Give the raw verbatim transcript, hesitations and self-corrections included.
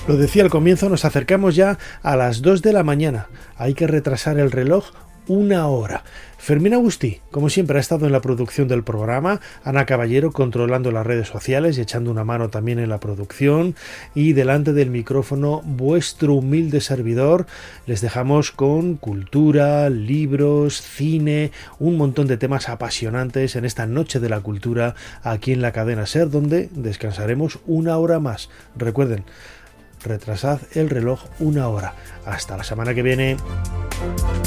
Lo decía al comienzo, nos acercamos ya a las dos de la mañana. Hay que retrasar el reloj una hora. Fermín Agustí, como siempre, ha estado en la producción del programa, Ana Caballero controlando las redes sociales y echando una mano también en la producción, y delante del micrófono vuestro humilde servidor. Les dejamos con cultura, libros, cine, un montón de temas apasionantes en esta noche de la cultura aquí en la cadena SER, donde descansaremos una hora más. Recuerden, retrasad el reloj una hora. Hasta la semana que viene.